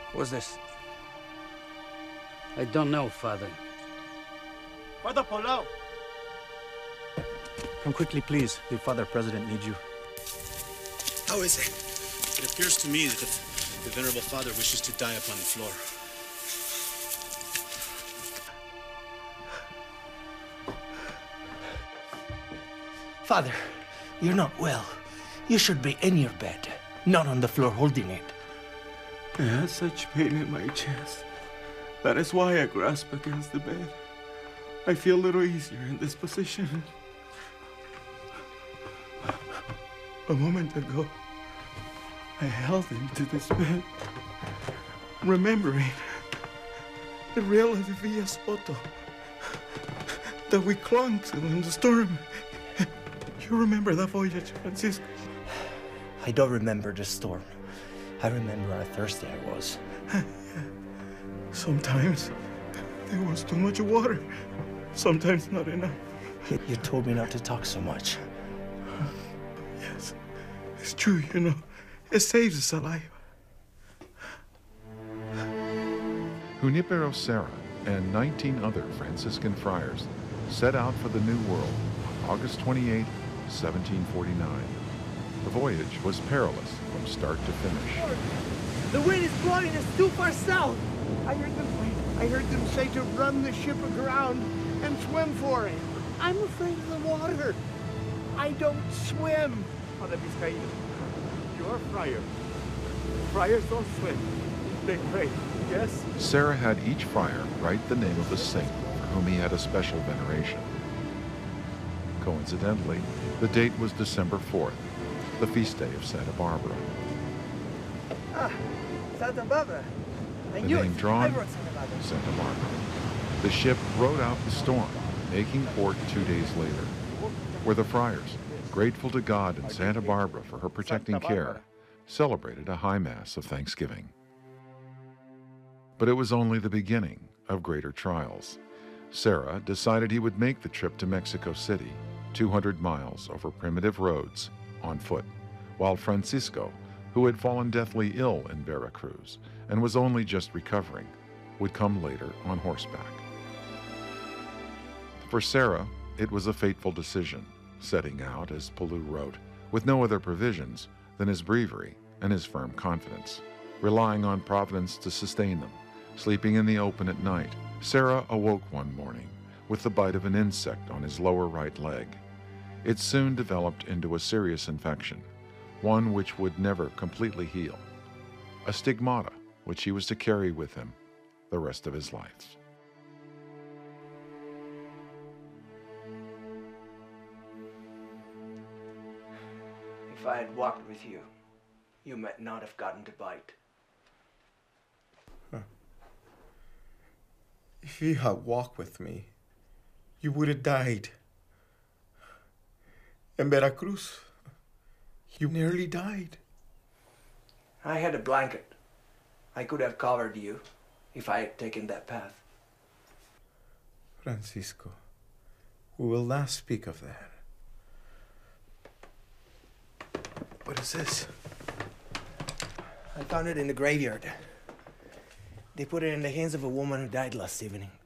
What's this? I don't know, Father. Father Palau! Come quickly, please. The Father President needs you. How is it? It appears to me that the Venerable Father wishes to die upon the floor. Father, you're not well. You should be in your bed, not on the floor holding it. I had such pain in my chest. That is why I grasp against the bed. I feel a little easier in this position. A moment ago, I held him to this bed, remembering the rail of the Villa Soto that we clung to in the storm. You remember that voyage, Francisco? I don't remember the storm. I remember how thirsty I was. Sometimes there was too much water. Sometimes not enough. You told me not to talk so much. Yes, it's true, you know. It saves us alive. Junipero Serra and 19 other Franciscan friars set out for the New World on August 28, 1749. The voyage was perilous from start to finish. The wind is blowing us too far south. I heard them say to run the ship aground and swim for it. I'm afraid of the water. I don't swim. Father Vizcaino, you're a friar. Friars don't swim. They pray, yes? Serra had each friar write the name of a saint for whom he had a special veneration. Coincidentally, the date was December 4th, the feast day of Santa Barbara. Ah, Santa Barbara. The name drawn, Santa Barbara. The ship rode out the storm, making port 2 days later, where the friars, grateful to God and Santa Barbara for her protecting care, celebrated a high mass of Thanksgiving. But it was only the beginning of greater trials. Serra decided he would make the trip to Mexico City, 200 miles over primitive roads, on foot, while Francisco, who had fallen deathly ill in Veracruz and was only just recovering, would come later on horseback. For Serra, it was a fateful decision, setting out, as Pellew wrote, with no other provisions than his bravery and his firm confidence, relying on Providence to sustain them. Sleeping in the open at night, Serra awoke one morning with the bite of an insect on his lower right leg. It soon developed into a serious infection, one which would never completely heal, a stigmata which he was to carry with him the rest of his life. If I had walked with you, you might not have gotten the bite. If you had walked with me, you would have died. In Veracruz, you nearly died. I had a blanket. I could have covered you if I had taken that path. Francisco, we will not speak of that. What is this? I found it in the graveyard. They put it in the hands of a woman who died last evening.